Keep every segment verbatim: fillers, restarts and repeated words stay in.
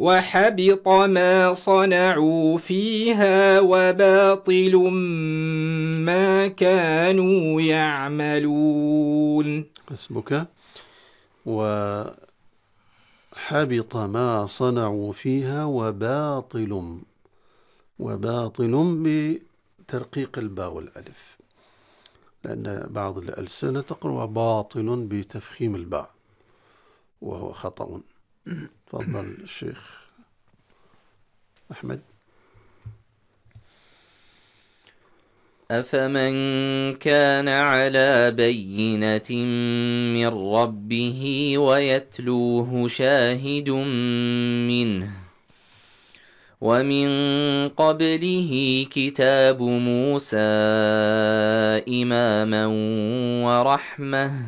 وحبط ما صنعوا فيها وباطل ما كانوا يعملون. حسبك. وحبط ما صنعوا فيها وباطل، وباطل بترقيق الباء والألف، لأن بعض الألسنة تقرأ باطل بتفخيم الباء وهو خطأ. تفضل الشيخ أحمد. أفمن كان على بينة من ربه ويتلوه شاهد منه ومن قبله كتاب موسى إماما ورحمة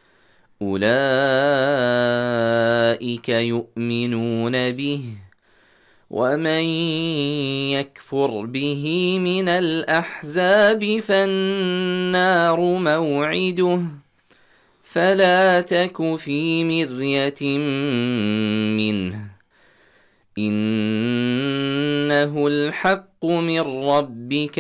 أولئك يؤمنون به ومن يكفر به من الأحزاب فالنار موعده فلا تك في مرية منه إنه الحق من ربك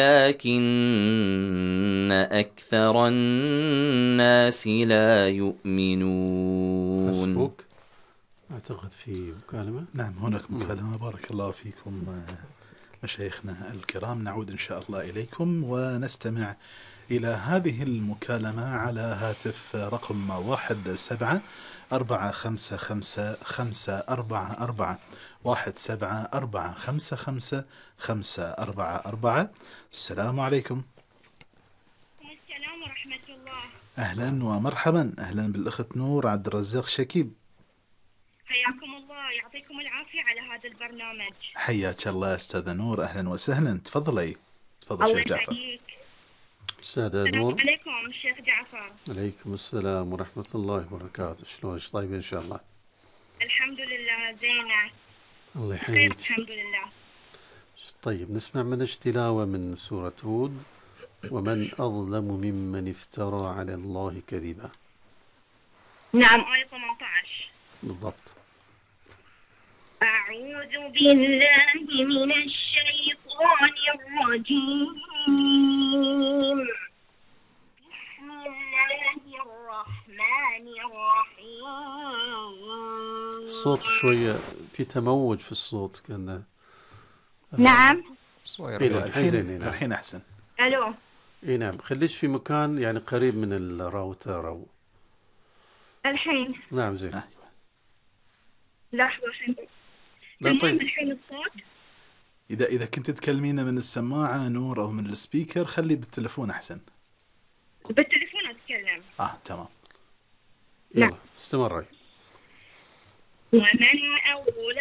ولكن أكثر الناس لا يؤمنون. حسبك. أعتقد في مكالمة. نعم هناك مكالمة. بارك الله فيكم مشايخنا الكرام. نعود إن شاء الله إليكم ونستمع إلى هذه المكالمة على هاتف رقم واحد سبعة أربعة خمسة خمسة خمسة أربعة أربعة واحد سبعة أربعة خمسة خمسة خمسة أربعة أربعة. السلام عليكم. السلام ورحمة الله. أهلا ومرحبا. أهلا بالأخت نور عبد الرزاق شكيب. حياكم الله، يعطيكم العافية على هذا البرنامج. حياك الله أستاذة نور. أهلا وسهلا. تفضلي. تفضل شيخ جعفر. أستاذة نور. السلام عليكم الشيخ جعفر. عليكم السلام ورحمة الله وبركاته. شلونك؟ طيب إن شاء الله. الحمد لله زينة. الله يحييك. الحمد لله. طيب نسمع منك تلاوة من سورة هود. ومن أظلم ممن افترى على الله كذبا. نعم آية ثمانية عشر بالضبط. أعوذ بالله من الشيطان الرجيم. بسم الله الرحمن الرحيم. الصوت شوية في تموج في الصوت كأنه. نعم. إيه الحين الحين أحسن. ألو. إيه نعم. خليش في مكان يعني قريب من الراوتر أو. الحين. نعم زين. لحظة الحين. لا طيب. الحين الصوت. إذا إذا كنت تكلمينا من السماعة نور أو من السبيكر خلي بالتلفون أحسن. بالتلفون أتكلم. آه تمام. يلا استمري. ومن أول